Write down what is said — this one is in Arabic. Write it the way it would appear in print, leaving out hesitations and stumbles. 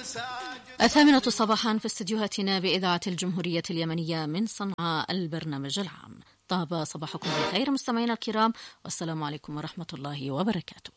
الثامنة صباحا في استديوهاتنا بإذاعة الجمهورية اليمنية من صنعاء البرنامج العام. طاب صباحكم بالخير مستمعينا الكرام، والسلام عليكم ورحمة الله وبركاته.